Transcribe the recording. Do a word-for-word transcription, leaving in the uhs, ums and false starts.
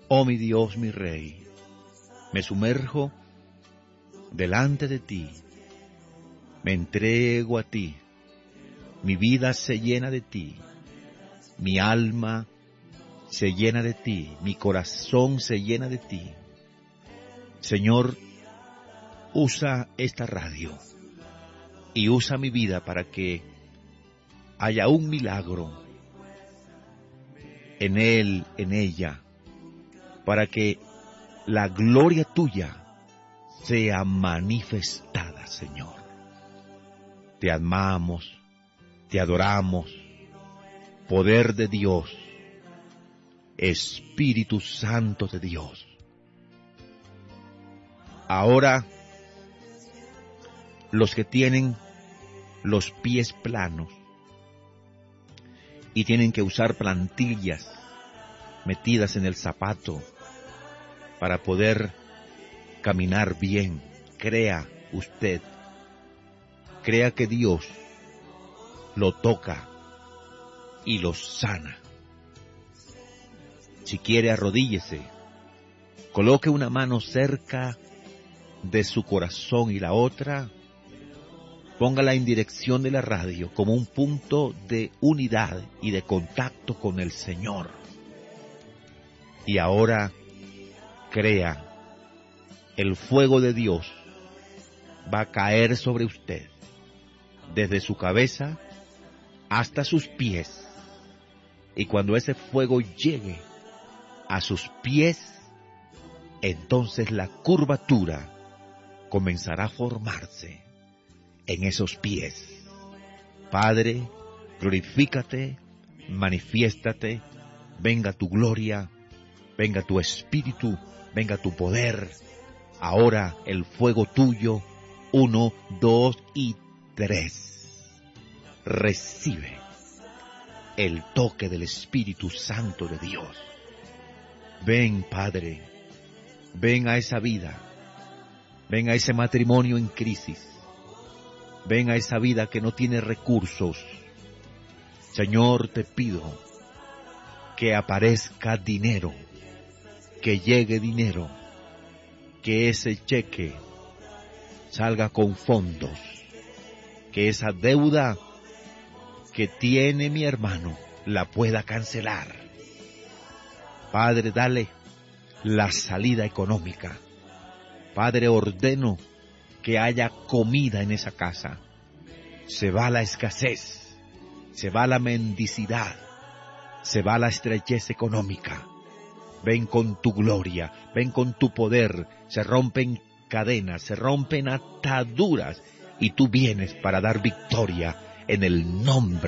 Oh mi Dios, mi Rey, me sumerjo delante de ti, me entrego a ti, mi vida se llena de ti, mi alma se llena de ti, mi corazón se llena de ti. Señor, usa esta radio y usa mi vida para que haya un milagro en él, en ella, para que la gloria tuya sea manifestada, Señor. Te amamos, te adoramos, poder de Dios, Espíritu Santo de Dios. Ahora, los que tienen los pies planos y tienen que usar plantillas metidas en el zapato para poder caminar bien, crea usted, crea que Dios lo toca y lo sana. Si quiere, arrodíllese, coloque una mano cerca de su corazón y la otra póngala en dirección de la radio como un punto de unidad y de contacto con el Señor. Y ahora crea, el fuego de Dios va a caer sobre usted, desde su cabeza hasta sus pies. Y cuando ese fuego llegue a sus pies, entonces la curvatura comenzará a formarse en esos pies. Padre, glorifícate, manifiéstate, venga tu gloria, venga tu espíritu, venga tu poder. Ahora el fuego tuyo, uno, dos y tres. Recibe el toque del Espíritu Santo de Dios. Ven, Padre, ven a esa vida, ven a ese matrimonio en crisis, ven a esa vida que no tiene recursos. Señor, te pido que aparezca dinero, que llegue dinero, que ese cheque salga con fondos, que esa deuda que tiene mi hermano la pueda cancelar. Padre, dale la salida económica. Padre, ordeno que haya comida en esa casa. Se va la escasez, se va la mendicidad, se va la estrechez económica. Ven con tu gloria, ven con tu poder, se rompen cadenas, se rompen ataduras, y tú vienes para dar victoria en el nombre